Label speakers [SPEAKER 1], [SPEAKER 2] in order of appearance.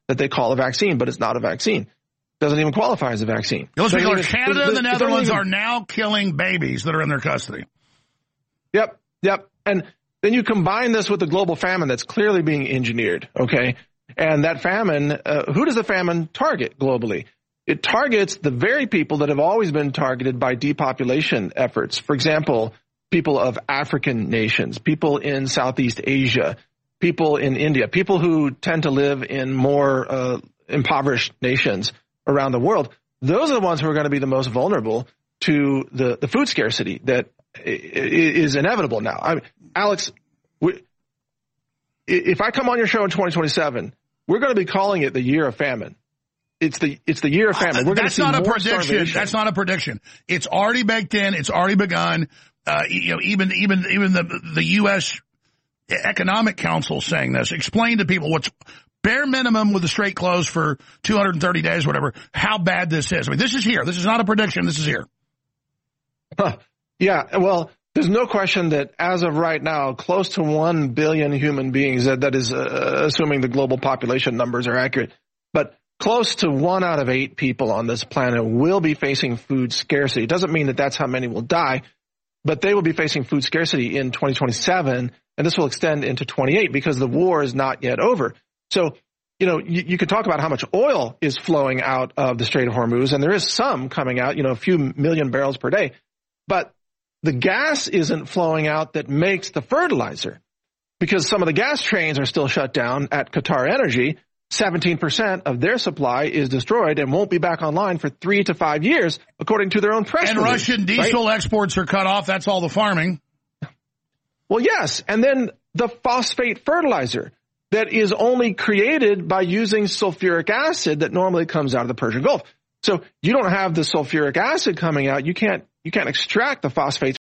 [SPEAKER 1] that they call a vaccine, but it's not a vaccine. Doesn't even qualify as a vaccine.
[SPEAKER 2] Canada and the Netherlands are now killing babies that are in their custody.
[SPEAKER 1] Yep. And then you combine this with the global famine that's clearly being engineered, okay? And that famine, who does the famine target globally? It targets the very people that have always been targeted by depopulation efforts. For example, people of African nations, people in Southeast Asia, people in India, people who tend to live in more impoverished nations around the world. Those are the ones who are going to be the most vulnerable to the food scarcity that is inevitable now. Alex, if I come on your show in 2027, we're going to be calling it the year of famine. It's the year of famine. We're going to see more starvation.
[SPEAKER 2] That's not a prediction. It's already baked in. It's already begun. Even the U.S. Economic Council saying this. Explain to people what's bare minimum with the straight close for 230 days, whatever, how bad this is. I mean, this is here. This is not a prediction. This is here.
[SPEAKER 1] Yeah, well, there's no question that as of right now, close to 1 billion human beings, that is assuming the global population numbers are accurate, but close to 1 out of 8 people on this planet will be facing food scarcity. It doesn't mean that that's how many will die, but they will be facing food scarcity in 2027, and this will extend into 28 because the war is not yet over. So, you could talk about how much oil is flowing out of the Strait of Hormuz, and there is some coming out, a few million barrels per day, but the gas isn't flowing out that makes the fertilizer because some of the gas trains are still shut down at Qatar Energy. 17% of their supply is destroyed and won't be back online for 3 to 5 years, according to their own press release.
[SPEAKER 2] And Russian diesel exports are cut off. That's all the farming.
[SPEAKER 1] Well, yes. And then the phosphate fertilizer that is only created by using sulfuric acid that normally comes out of the Persian Gulf. So you don't have the sulfuric acid coming out. You can't extract the phosphates